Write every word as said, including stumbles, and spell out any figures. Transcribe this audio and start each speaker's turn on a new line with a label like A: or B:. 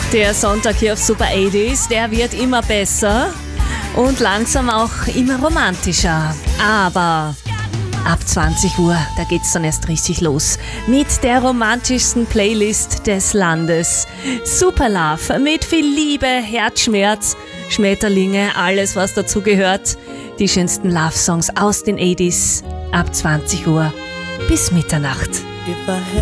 A: Der Sonntag hier auf Super achtziger, der wird immer besser und langsam auch immer romantischer. Aber ab zwanzig Uhr, da geht's dann erst richtig los mit der romantischsten Playlist des Landes. Super Love mit viel Liebe, Herzschmerz, Schmetterlinge, alles was dazu gehört. Die schönsten Love-Songs aus den achtziger ab zwanzig Uhr bis Mitternacht.